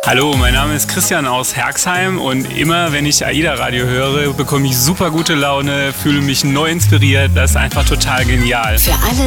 Hallo, mein Name ist Christian aus Herxheim und immer wenn ich AIDA Radio höre, bekomme ich super gute Laune, fühle mich neu inspiriert. Das ist einfach total genial. Für alle